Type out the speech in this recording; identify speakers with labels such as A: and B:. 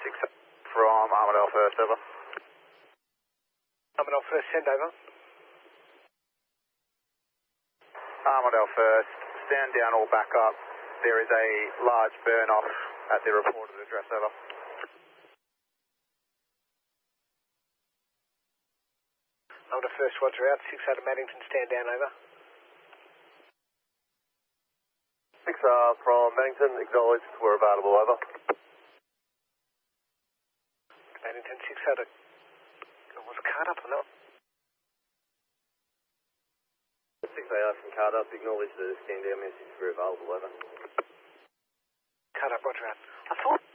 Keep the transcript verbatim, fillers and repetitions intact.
A: six from Armadale first, over.
B: Armadale first, send over.
A: Armadale first, stand down or back up. There is a large burn off at the reported address, over.
B: Armadale first, roger out. six out of Maddington, stand down, over.
C: six R from Maddington, acknowledged, we're available, over.
B: Maddington, six out of... Was the card up or not?
C: six A R from card up, acknowledged the stand down message, we're available, over.
B: Card up, roger out. I thought